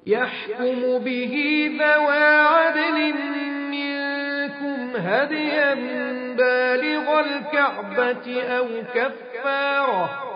يحكم به ذوى عدل منكم هديا بالغ الكعبة أو كفارة